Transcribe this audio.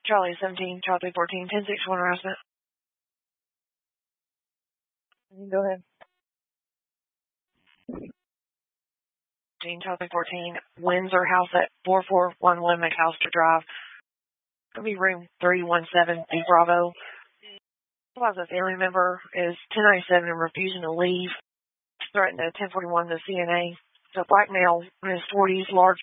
Charlie 17, Charlie 14, 1061 harassment. Go ahead. Charlie 14, Windsor House at 4411 McAllister Drive. It'll be room 317 B Bravo. As a family member is 1097 and refusing to leave. Threatened to 1041 the CNA. So black male in his 40s, large